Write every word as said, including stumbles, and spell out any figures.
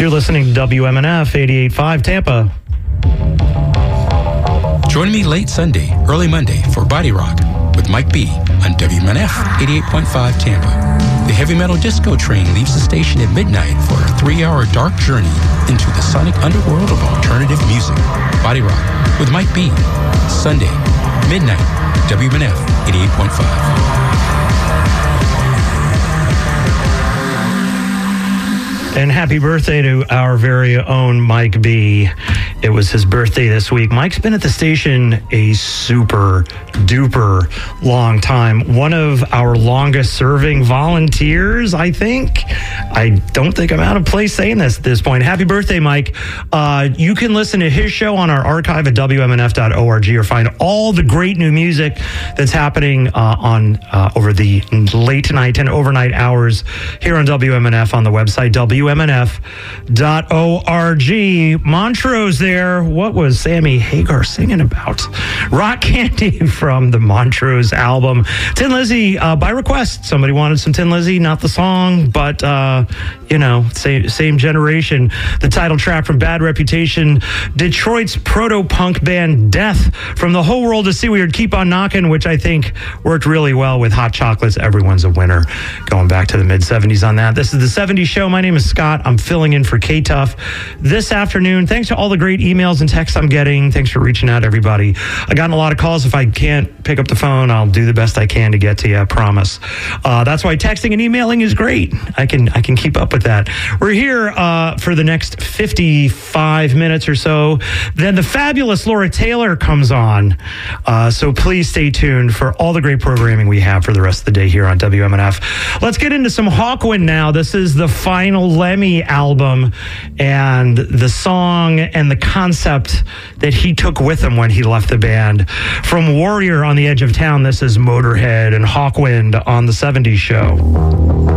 You're listening to W M N F eighty-eight point five Tampa. Join me late Sunday, early Monday for Body Rock with Mike B on W M N F eighty-eight point five Tampa. The heavy metal disco train leaves the station at midnight for a three-hour dark journey into the sonic underworld of alternative music. Body Rock with Mike B. Sunday, midnight, W M N F eighty-eight point five. And happy birthday to our very own Mike B. It was his birthday this week. Mike's been at the station a super duper long time. One of our longest serving volunteers, I think. I don't think I'm out of place saying this at this point. Happy birthday, Mike. Uh, you can listen to his show on our archive at W M N F dot org or find all the great new music that's happening uh, on uh, over the late night and overnight hours here on W M N F on the website, W M N F dot org. Montrose there. What was Sammy Hagar singing about? Rock Candy from the Montrose album. Tin Lizzy, uh, by request. Somebody wanted some Tin Lizzy, not the song, but, uh, you know, same, same generation. The title track from Bad Reputation. Detroit's proto-punk band Death. From The Whole World is Seaweird, Keep on Knocking, which I think worked really well with Hot Chocolate's Everyone's a Winner. Going back to the mid-seventies on that. This is the seventies Show. My name is Scott. I'm filling in for K-Tuff this afternoon. Thanks to all the great emails and texts I'm getting. Thanks for reaching out, everybody. I've gotten a lot of calls. If I can't pick up the phone, I'll do the best I can to get to you, I promise. Uh, that's why texting and emailing is great. I can I can keep up with that. We're here uh, for the next fifty-five minutes or so. Then the fabulous Laura Taylor comes on. Uh, so please stay tuned for all the great programming we have for the rest of the day here on W M N F. Let's get into some Hawkwind now. This is the final Lemmy album, and the song and the concept that he took with him when he left the band. From Warrior on the Edge of Town, this is Motorhead and Hawkwind on the seventies Show.